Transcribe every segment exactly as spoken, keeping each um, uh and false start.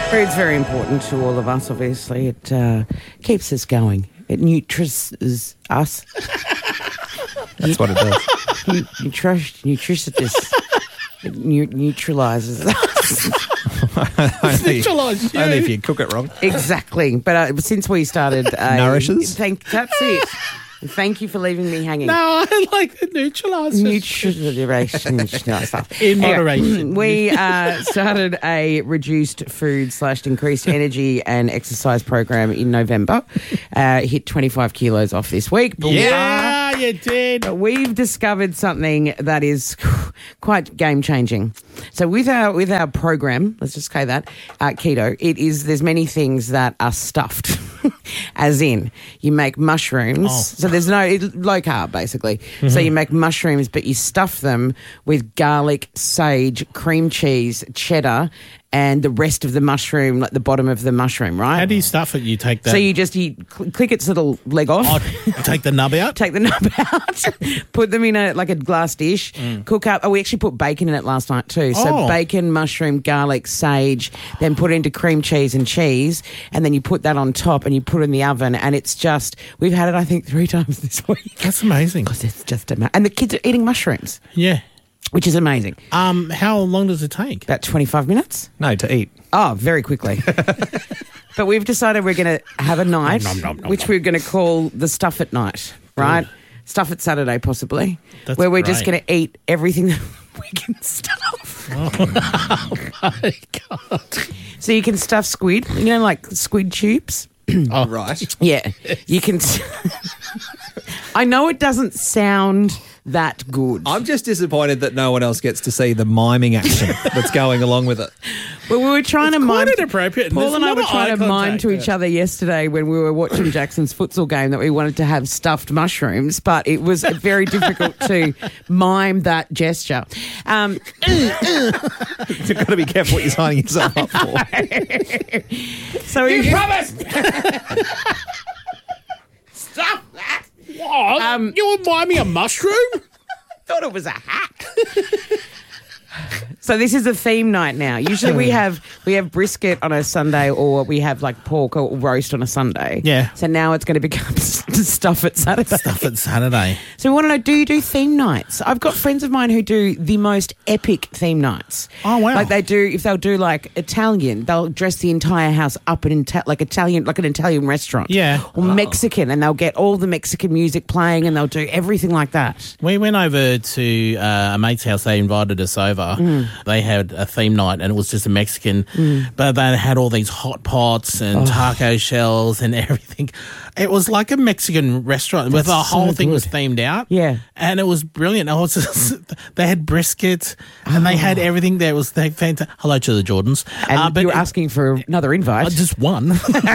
Food's very important to all of us, obviously. It uh, keeps us going. It nutrises us. That's what it does. Nu- nutrish, nutricious. It nu- neutralises us. only, Neutralise you. only if you cook it wrong. Exactly. But uh, since we started... Uh, Nourishes? Thank, that's it. Thank you for leaving me hanging. No, I like the neutralisers. Nutrition stuff. In Anyway, moderation. we uh, started a reduced food slash increased energy and exercise program in November. Uh, hit twenty-five kilos off this week. But Yeah, you did. we've discovered something that is quite game changing. So with our with our program, let's just say that uh, keto, it is there's many things that are stuffed, as in you make mushrooms. Oh. So there's no it, low carb basically. Mm-hmm. So you make mushrooms, but you stuff them with garlic, sage, cream cheese, cheddar, and the rest of the mushroom, like the bottom of the mushroom, right? How do you stuff it? You take that. So you just you cl- click its little leg off. Oh, take the nub out. Take the nub out, put them in a like a glass dish, mm. cook up. Oh, we actually put bacon in it last night too. So Oh. bacon, mushroom, garlic, sage, then put it into cream cheese and cheese, and then you put that on top and you put it in the oven, and it's just, we've had it I think three times this week. That's amazing. Because it's just amazing. And the kids are eating mushrooms, Yeah. which is amazing. Um, how long does it take? About twenty-five minutes. No, to eat. Oh, very quickly. But we've decided we're going to have a night, Nom, nom, nom, which nom. we're going to call the Stuff It Night, right? Good. Stuff It Saturday, possibly, That's where we're just great. going to eat everything that we can stuff. Oh, my God. So you can stuff squid, you know, like squid tubes. Oh, Right. Yeah, you can. I know it doesn't sound that good. I'm just disappointed that no one else gets to see the miming action that's going along with it. Well, we were trying to quite mime. inappropriate, and Paul there's and a I lot were of trying eye to mime contact, to each yeah. other yesterday when we were watching Jackson's futsal game that we wanted to have stuffed mushrooms, but it was very difficult to mime that gesture. Um, You've got to be careful what you're signing yourself up for. so we, Stop that. What? Um, you were miming a mushroom? thought it was a hat. So this is a theme night now. Usually we have we have brisket on a Sunday, or we have like pork or roast on a Sunday. Yeah. So now it's going to become stuff at Saturday. Stuff it Saturday. So we want to know, do you do theme nights? I've got friends of mine who do the most epic theme nights. Oh, wow. Like they do, if they'll do like Italian, they'll dress the entire house up in Ita- like Italian, like an Italian restaurant. Yeah. Or Mexican, and they'll get all the Mexican music playing, and they'll do everything like that. We went over to uh, a mate's house. They invited us over. Mm. They had a theme night, and it was just a Mexican, but they had all these hot pots and Oh. taco shells and everything. It was like a Mexican restaurant, where the That's whole so thing was good. themed out. Yeah. And it was brilliant. I was just, they had brisket, and they had everything there. It was they fantastic. Hello to the Jordans. And Uh, but you're it- asking for another invite. uh, just one.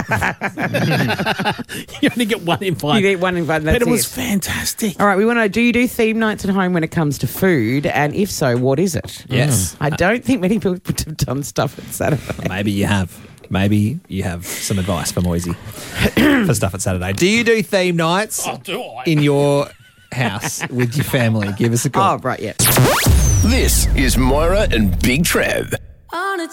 You only get one invite. you get one invite, and that's but it was it. fantastic. All right, we want to know, do you do theme nights at home when it comes to food? And if so, what is it? Yes. I don't think many people have done stuff at Saturday. Maybe you have. Maybe you have some advice for Moisey for Stuff at Saturday. Do you do theme nights Oh, do I? in your house with your family? Give us a call. Oh, right, yeah. This is Moira and Big Trev.